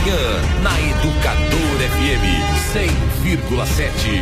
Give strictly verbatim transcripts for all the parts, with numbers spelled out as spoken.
manhã, na Educadora F M cem vírgula sete.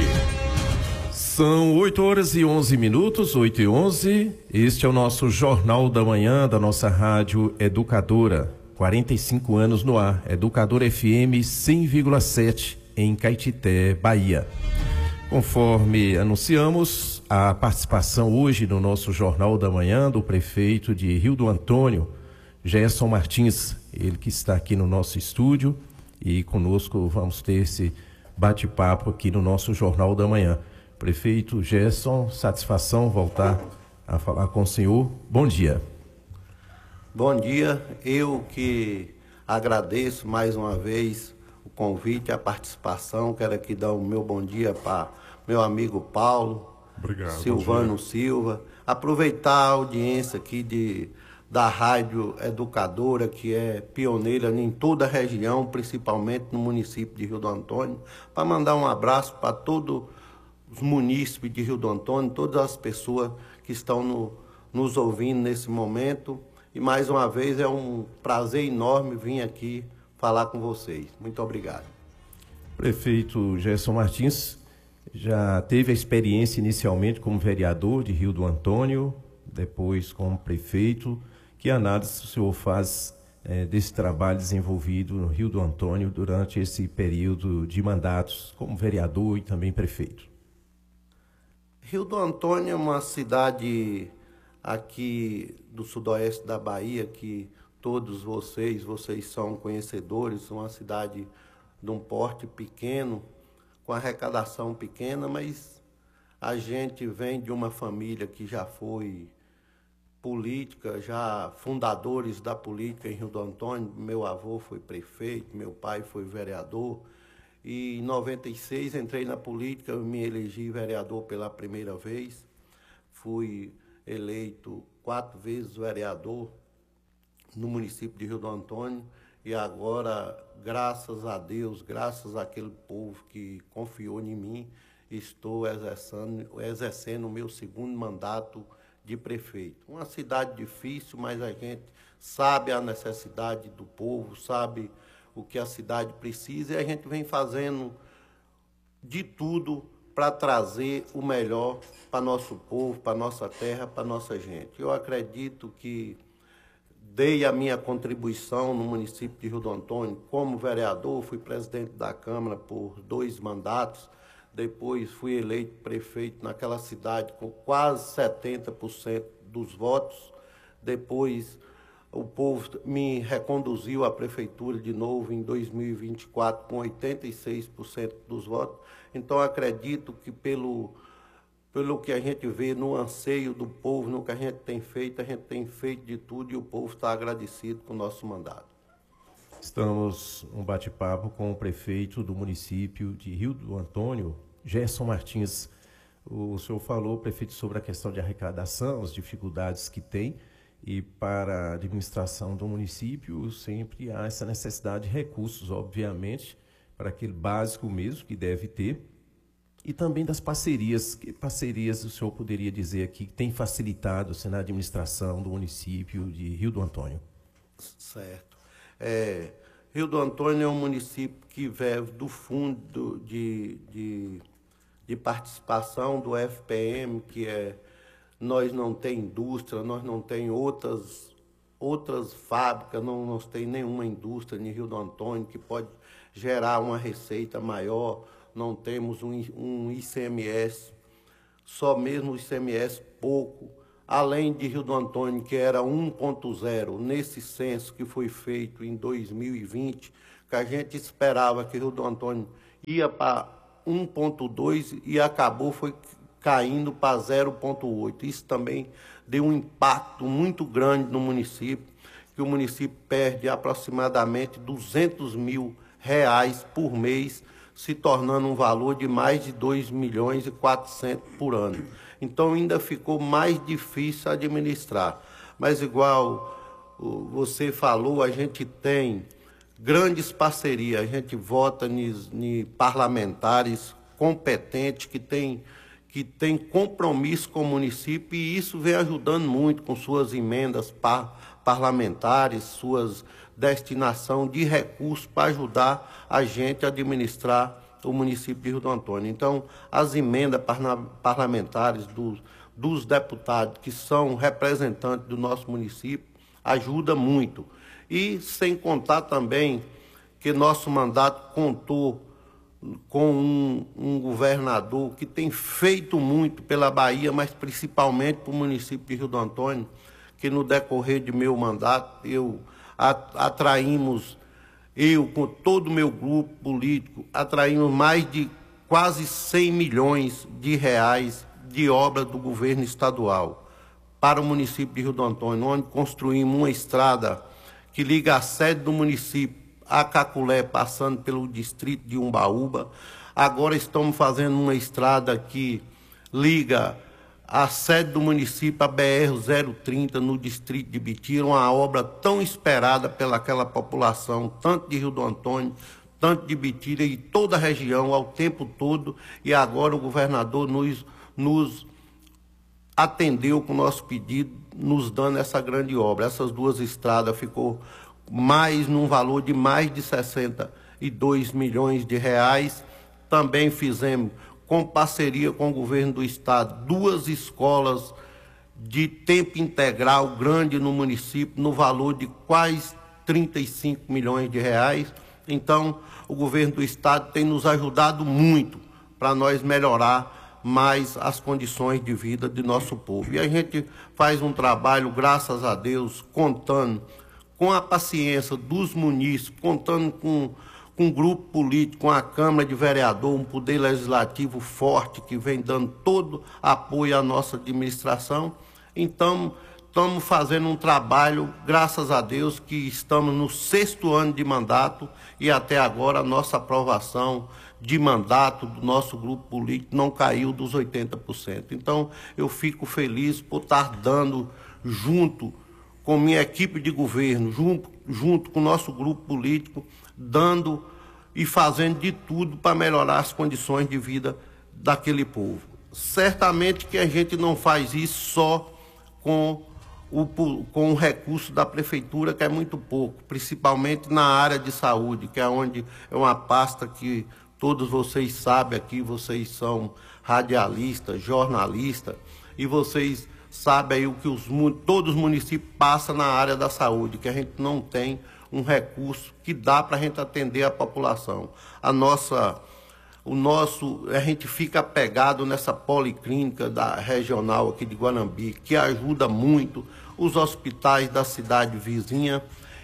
São oito horas e onze minutos, oito e onze. Este é o nosso Jornal da Manhã da nossa Rádio Educadora. quarenta e cinco anos no ar. Educadora F M cem vírgula sete, em Caetité, Bahia. Conforme anunciamos, a participação hoje no nosso Jornal da Manhã do prefeito de Rio do Antônio, Gerson Martins, ele que está aqui no nosso estúdio, e conosco vamos ter esse bate-papo aqui no nosso Jornal da Manhã. Prefeito Gerson, satisfação voltar a falar com o senhor. Bom dia. Bom dia, eu que agradeço mais uma vez o convite, a participação. Quero aqui dar o meu bom dia para meu amigo Paulo. Obrigado, Silvano Silva. Aproveitar a audiência aqui de, da Rádio Educadora, que é pioneira em toda a região, principalmente no município de Rio do Antônio, para mandar um abraço para todos os munícipes de Rio do Antônio, todas as pessoas que estão no, nos ouvindo nesse momento. E mais uma vez é um prazer enorme vir aqui falar com vocês. Muito obrigado. Prefeito Gerson Martins já teve a experiência inicialmente como vereador de Rio do Antônio, depois como prefeito. Que análise o senhor faz é, desse trabalho desenvolvido no Rio do Antônio durante esse período de mandatos como vereador e também prefeito? Rio do Antônio é uma cidade aqui do sudoeste da Bahia, que todos vocês, vocês são conhecedores, uma cidade de um porte pequeno, com arrecadação pequena, mas a gente vem de uma família que já foi política, já fundadores da política em Rio do Antônio. Meu avô foi prefeito, meu pai foi vereador, e em noventa e seis entrei na política, eu me elegi vereador pela primeira vez, fui eleito quatro vezes vereador no município de Rio do Antônio, e agora, graças a Deus, graças àquele povo que confiou em mim, estou exercendo, exercendo o meu segundo mandato de prefeito. Uma cidade difícil, mas a gente sabe a necessidade do povo, sabe o que a cidade precisa, e a gente vem fazendo de tudo para trazer o melhor para nosso povo, para nossa terra, para nossa gente. Eu acredito que dei a minha contribuição no município de Rio do Antônio como vereador, fui presidente da Câmara por dois mandatos, depois fui eleito prefeito naquela cidade com quase setenta por cento dos votos, depois o povo me reconduziu à prefeitura de novo em dois mil e vinte e quatro com oitenta e seis por cento dos votos. Então, acredito que pelo, pelo que a gente vê no anseio do povo, no que a gente tem feito, a gente tem feito de tudo e o povo está agradecido com o nosso mandato. Estamos um bate-papo com o prefeito do município de Rio do Antônio, Gerson Martins. O senhor falou, prefeito, sobre a questão de arrecadação, as dificuldades que tem, e para a administração do município sempre há essa necessidade de recursos, obviamente, para aquele básico mesmo que deve ter, e também das parcerias. Que parcerias o senhor poderia dizer aqui que tem facilitado assim, na administração do município de Rio do Antônio? Certo. É, Rio do Antônio é um município que vive do fundo de, de, de participação do F P M, que é, nós não tem indústria, nós não tem outras, outras fábricas, não nós tem nenhuma indústria em Rio do Antônio que pode gerar uma receita maior, não temos um, um I C M S, só mesmo o I C M S pouco, além de Rio do Antônio, que era um ponto zero, nesse censo que foi feito em dois mil e vinte, que a gente esperava que Rio do Antônio ia para um ponto dois e acabou foi caindo para zero ponto oito. Isso também deu um impacto muito grande no município, que o município perde aproximadamente duzentos mil reais por mês, se tornando um valor de mais de dois milhões e quatrocentos por ano. Então ainda ficou mais difícil administrar. Mas igual você falou, a gente tem grandes parcerias, a gente vota em parlamentares competentes que têm que tem compromisso com o município, e isso vem ajudando muito com suas emendas par parlamentares, suas destinação de recursos para ajudar a gente a administrar o município de Rio do Antônio. Então, as emendas parlamentares dos, dos deputados que são representantes do nosso município ajudam muito. E sem contar também que nosso mandato contou com um, um governador que tem feito muito pela Bahia, mas principalmente para o município de Rio do Antônio, que no decorrer de meu mandato eu atraímos, eu com todo o meu grupo político, atraímos mais de quase cem milhões de reais de obra do governo estadual para o município de Rio do Antônio, onde construímos uma estrada que liga a sede do município a Caculé, passando pelo distrito de Umbaúba. Agora estamos fazendo uma estrada que liga a sede do município, a B R zero trinta, no distrito de Ibitira, uma obra tão esperada pelaquela população, tanto de Rio do Antônio, tanto de Ibitira e toda a região, ao tempo todo, e agora o governador nos, nos atendeu com o nosso pedido, nos dando essa grande obra. Essas duas estradas ficou mais num valor de mais de sessenta e dois milhões de reais. Também fizemos, com parceria com o governo do estado, duas escolas de tempo integral grande no município, no valor de quase trinta e cinco milhões de reais. Então, o governo do estado tem nos ajudado muito para nós melhorar mais as condições de vida de nosso povo. E a gente faz um trabalho, graças a Deus, contando com a paciência dos munícipes, contando com com um grupo político, com a Câmara de Vereador, um poder legislativo forte que vem dando todo apoio à nossa administração. Então, estamos fazendo um trabalho, graças a Deus, que estamos no sexto ano de mandato e até agora a nossa aprovação de mandato do nosso grupo político não caiu dos oitenta por cento. Então, eu fico feliz por estar dando, junto com minha equipe de governo, junto, junto com o nosso grupo político, dando e fazendo de tudo para melhorar as condições de vida daquele povo. Certamente que a gente não faz isso só com o, com o recurso da prefeitura, que é muito pouco, principalmente na área de saúde, que é onde é uma pasta que todos vocês sabem aqui, vocês são radialistas, jornalistas, e vocês sabem aí o que os, todos os municípios passam na área da saúde, que a gente não tem um recurso que dá para a gente atender a população. A nossa, o nosso, a gente fica apegado nessa policlínica da regional aqui de Guanambi, que ajuda muito os hospitais da cidade vizinha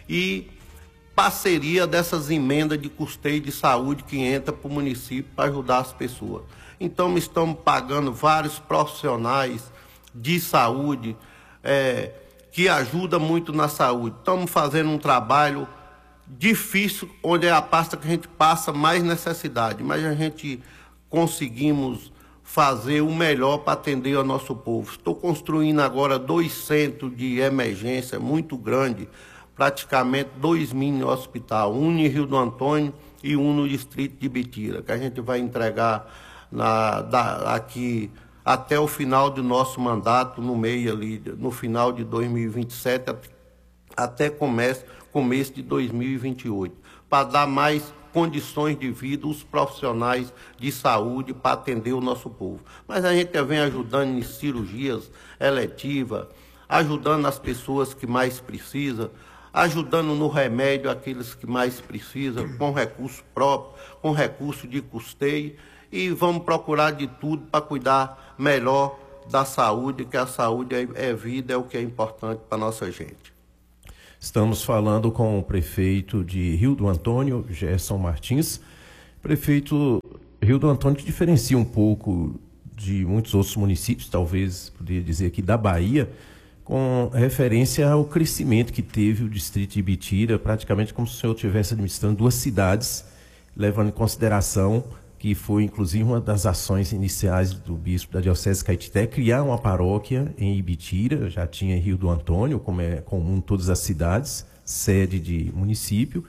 e parceria dessas emendas de custeio de saúde que entra para o município para ajudar as pessoas. Então, estamos pagando vários profissionais de saúde, é, que ajuda muito na saúde. Estamos fazendo um trabalho difícil, onde é a pasta que a gente passa mais necessidade, mas a gente conseguimos fazer o melhor para atender ao nosso povo. Estou construindo agora dois centros de emergência muito grandes, praticamente dois mini hospitais, um em Rio do Antônio e um no distrito de Ibitira, que a gente vai entregar na, da, aqui até o final do nosso mandato, no meio ali, no final de dois mil e vinte e sete, até começo, começo de dois mil e vinte e oito, para dar mais condições de vida os profissionais de saúde para atender o nosso povo. Mas a gente vem ajudando em cirurgias eletivas, ajudando as pessoas que mais precisam, ajudando no remédio aqueles que mais precisam, com recurso próprio, com recurso de custeio, e vamos procurar de tudo para cuidar melhor da saúde, que a saúde é, é vida, é o que é importante para a nossa gente. Estamos falando com o prefeito de Rio do Antônio, Gerson Martins. Prefeito, Rio do Antônio que diferencia um pouco de muitos outros municípios, talvez poderia dizer aqui da Bahia, com referência ao crescimento que teve o distrito de Ibitira, praticamente como se o senhor estivesse administrando duas cidades, levando em consideração que foi inclusive uma das ações iniciais do bispo da Diocese de Caetité, criar uma paróquia em Ibitira, já tinha em Rio do Antônio, como é comum em todas as cidades, sede de município,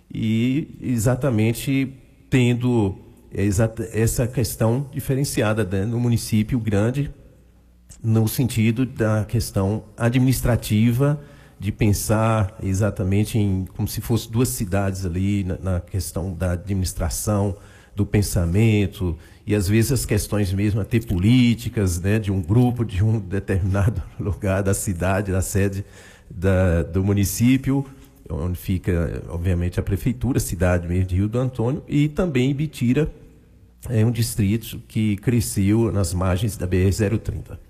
e exatamente tendo essa questão diferenciada, né, no município grande, no sentido da questão administrativa de pensar exatamente em como se fossem duas cidades ali na, na questão da administração, do pensamento, e às vezes as questões mesmo até políticas, né, de um grupo, de um determinado lugar da cidade, da sede da, do município, onde fica, obviamente, a prefeitura, cidade mesmo de Rio do Antônio, e também Ibitira, é um distrito que cresceu nas margens da B R zero trinta.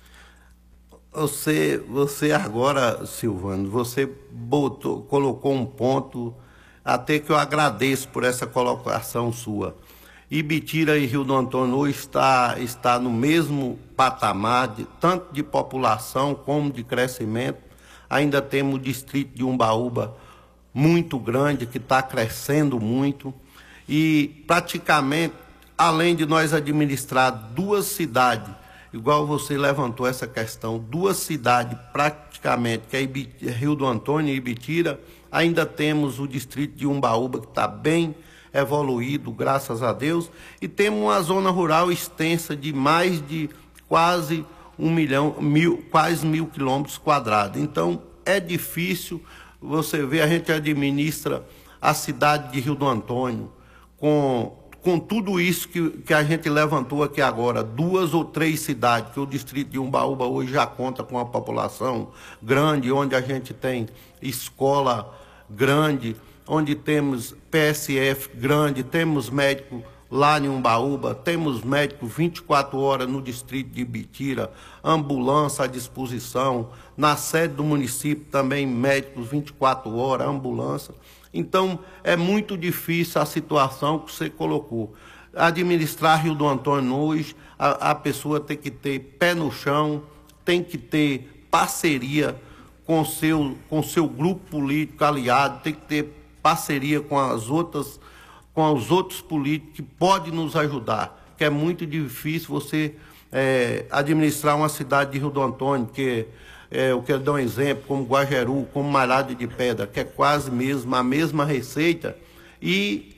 Você, você agora, Silvano, você botou, colocou um ponto, até que eu agradeço por essa colocação sua. Ibitira e Rio do Antônio hoje está, está no mesmo patamar, de, tanto de população como de crescimento. Ainda temos o distrito de Umbaúba muito grande, que está crescendo muito. E praticamente, além de nós administrar duas cidades, igual você levantou essa questão, duas cidades praticamente, que é Rio do Antônio e Ibitira, ainda temos o distrito de Umbaúba, que está bem evoluído, graças a Deus, e temos uma zona rural extensa de mais de quase um milhão, mil, quase mil quilômetros quadrados. Então, é difícil, você vê, a gente administra a cidade de Rio do Antônio, com... com tudo isso que, que a gente levantou aqui agora, duas ou três cidades, que o distrito de Umbaúba hoje já conta com uma população grande, onde a gente tem escola grande, onde temos P S F grande, temos médico lá em Umbaúba, temos médico vinte e quatro horas no distrito de Ibitira, ambulância à disposição, na sede do município também médicos vinte e quatro horas, ambulância. Então, é muito difícil a situação que você colocou. Administrar Rio do Antônio hoje, a, a pessoa tem que ter pé no chão, tem que ter parceria com seu, com seu grupo político aliado, tem que ter parceria com as outras, com os outros políticos que podem nos ajudar, que é muito difícil você é, administrar uma cidade de Rio do Antônio, que É, eu quero dar um exemplo, como Guajeru, como Malhada de Pedra, que é quase mesmo a mesma receita e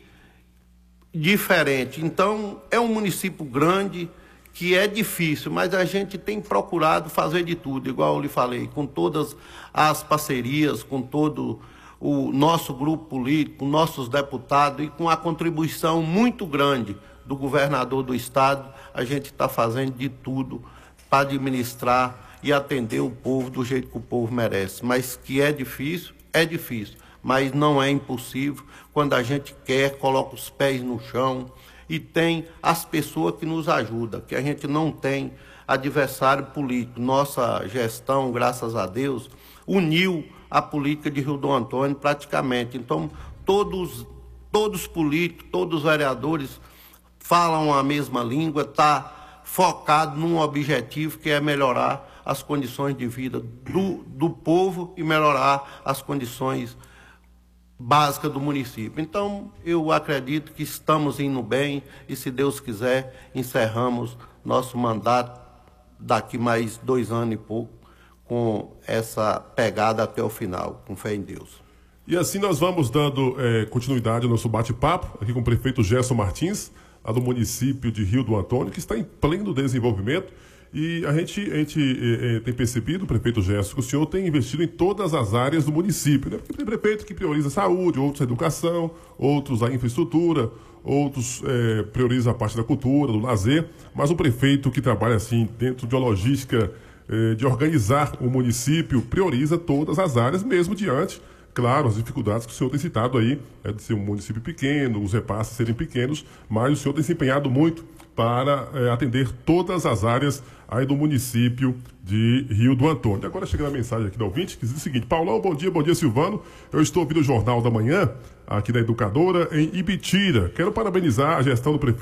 diferente. Então, é um município grande que é difícil, mas a gente tem procurado fazer de tudo, igual eu lhe falei, com todas as parcerias, com todo o nosso grupo político, nossos deputados e com a contribuição muito grande do governador do estado, a gente está fazendo de tudo para administrar e atender o povo do jeito que o povo merece. Mas que é difícil, é difícil, mas não é impossível. Quando a gente quer, coloca os pés no chão e tem as pessoas que nos ajudam, que a gente não tem adversário político. Nossa gestão, graças a Deus, uniu a política de Rio do Antônio praticamente. Então, todos, todos os políticos, todos os vereadores falam a mesma língua, está focado num objetivo que é melhorar as condições de vida do, do povo e melhorar as condições básicas do município. Então, eu acredito que estamos indo bem e, se Deus quiser, encerramos nosso mandato daqui mais dois anos e pouco com essa pegada até o final, com fé em Deus. E assim nós vamos dando é, continuidade ao nosso bate-papo aqui com o prefeito Gerson Martins, lá do município de Rio do Antônio, que está em pleno desenvolvimento. E a gente, a gente eh, eh, tem percebido, prefeito Gerson, que o senhor tem investido em todas as áreas do município, né? Porque tem prefeito que prioriza a saúde, outros a educação, outros a infraestrutura, outros eh, priorizam a parte da cultura, do lazer, mas o prefeito que trabalha assim dentro de uma logística eh, de organizar o município prioriza todas as áreas, mesmo diante, claro, as dificuldades que o senhor tem citado aí, é de ser um município pequeno, os repasses serem pequenos, mas o senhor tem se empenhado muito para é, atender todas as áreas aí do município de Rio do Antônio. Agora chega a mensagem aqui do ouvinte, que diz o seguinte: Paulão, bom dia, bom dia, Silvano. Eu estou ouvindo o Jornal da Manhã, aqui da Educadora, em Ibitira. Quero parabenizar a gestão do prefeito